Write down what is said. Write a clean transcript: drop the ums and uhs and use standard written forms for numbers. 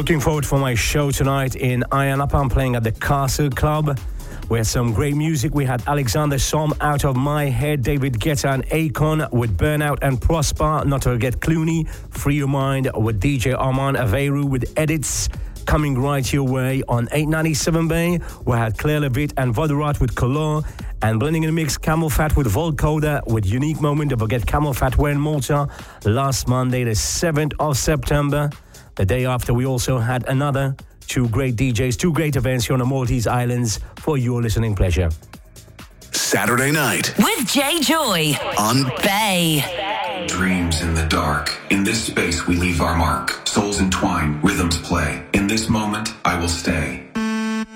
Looking forward for my show tonight in Ayia Napa. I'm playing at the Castle Club. We had some great music. We had Alexander Som, Out of My Head, David Guetta and Akon with Burnout and Prosper. Not to forget Clooney, Free Your Mind with DJ Arman Averu with Edits. Coming right your way on 897 Bay. We had Claire Levitt and Vodorat with Color. And blending in the mix, Camel Fat with Volcoder with Unique Moment. Don't forget Camel Fat were in Malta last Monday, the 7th of September. The day after, we also had another two great DJs, two great events here on the Maltese Islands for your listening pleasure. Saturday night with Jay Joy on Bay. Dreams in the dark. In this space we leave our mark. Souls entwine, rhythms play. In this moment I will stay.